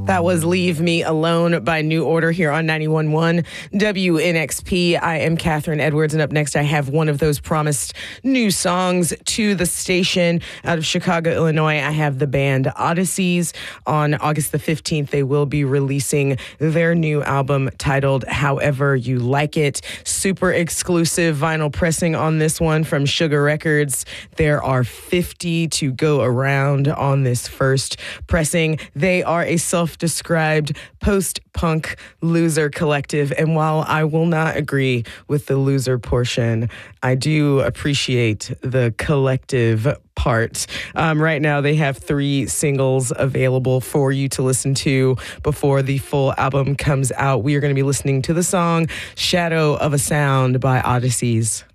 That was Leave Me Alone by New Order here on 91.1 WNXP. I am Catherine Edwards, and up next I have one of those promised new songs to the station out of Chicago, Illinois. I have the band Odysseys. On August the 15th, they will be releasing their new album titled However You Like It. Super exclusive vinyl pressing on this one from Sugar Records. There are 50 to go around on this first pressing. They are a self-described post-punk loser collective, and while I will not agree with the loser portion, I do appreciate the collective part. Right now, they have 3 singles available for you to listen to before the full album comes out. We are going to be listening to the song Shadow of a Sound by Odysseys.